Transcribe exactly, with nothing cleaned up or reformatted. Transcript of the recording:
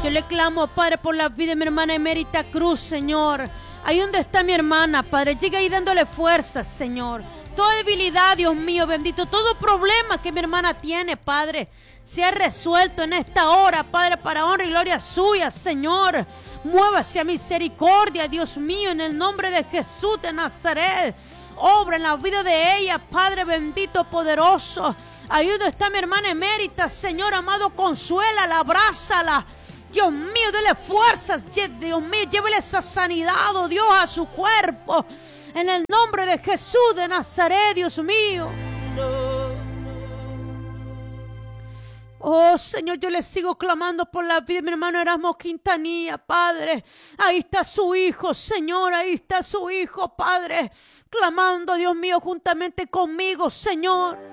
Yo le clamo, Padre, por la vida de mi hermana Emérita Cruz, Señor. Ahí donde está mi hermana, Padre, llega ahí dándole fuerzas, Señor. Toda debilidad, Dios mío, bendito, todo problema que mi hermana tiene, Padre, sea resuelto en esta hora, Padre, para honra y gloria suya, Señor. Muévase a misericordia, Dios mío, en el nombre de Jesús de Nazaret. Obra en la vida de ella, Padre bendito, poderoso. Ahí donde está mi hermana Emérita, Señor amado, consuélala, abrázala. Dios mío, dele fuerzas, Dios mío, llévele esa sanidad, oh Dios, a su cuerpo. En el nombre de Jesús de Nazaret, Dios mío. Oh, Señor, yo le sigo clamando por la vida de mi hermano Erasmo Quintanilla, Padre. Ahí está su hijo, Señor, ahí está su hijo, Padre. Clamando, Dios mío, juntamente conmigo, Señor.